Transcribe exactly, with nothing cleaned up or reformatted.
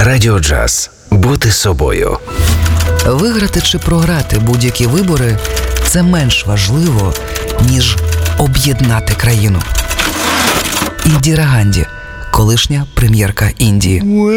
Радіо Джаз. Бути собою. Виграти чи програти будь-які вибори – це менш важливо, ніж об'єднати країну. Індіра Ганді, колишня прем'єрка Індії.